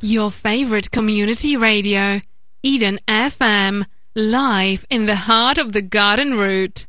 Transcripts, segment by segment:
Your favorite community radio, Eden FM, live in the heart of the Garden Route.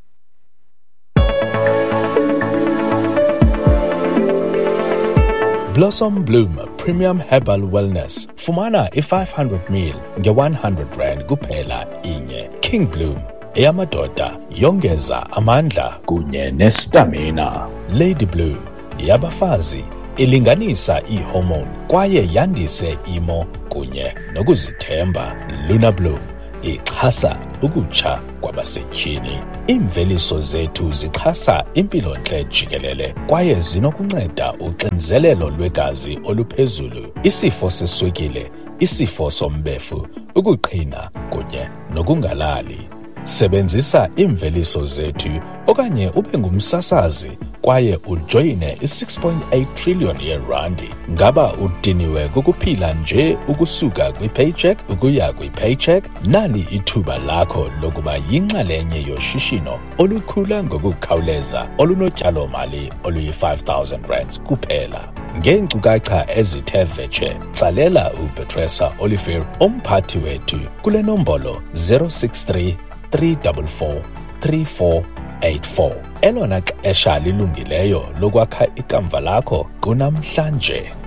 Blossom Bloom Premium Herbal Wellness. Fumana i-500 ml nge-100 rand kuphela inye. King Bloom eyamadoda yongeza amandla kunye nestamina. Lady Bloom yabafazi ilinganisa ihormone kwaye yandise imo kunye nokuzithemba. Luna Bloom ixhasa ukutsha kwabasetyhini. Iimveliso zethu zixhasa impilo-ntle jikelele kwaye zinokunceda uxinzelelo lwegazi oluphezulu, isifo seswekile, isifo sombefu, ukuqhina kunye nokungalali. Sebenzisa iimveliso zethu okanye ube ngumsasazi kwaye ujoyine i-6.8 trillion yeerandi. Ngaba udiniwe kukuphila nje ukusuka kwi-paycheck ukuya kwi-paycheck? Nali ithuba lakho lokuba yinxalenye yoshishino olukhula ngokukhawuleza olunotyalo-mali oluyi-5,000 rands kuphela. Ngeenkcukacha ezithe vetshe, tsalela uPetressa Olivier, umphathi wethu, kule nombolo 063 344 3484. Elona xesha lilungileyo lokwakha ikamva lakho kunamhlanje.